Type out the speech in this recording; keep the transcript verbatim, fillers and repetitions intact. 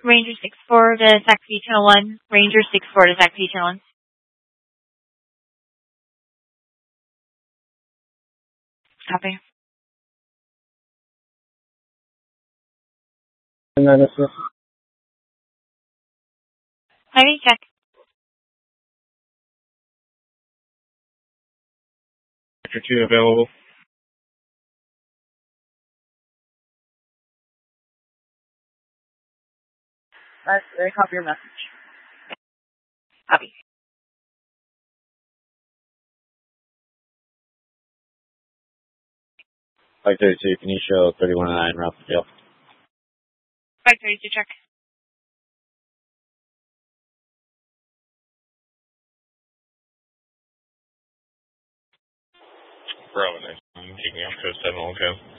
Ranger six four to S A C P Channel one. Ranger six four to S A C P Channel one. Copy. And then it's just Heavy check. Sector two available. That's very copy your message. Copy. five thirty-two, can you show thirty-one oh nine Ralph Field? five thirty-two check. Bravo, nice. I'm taking off code seven, okay.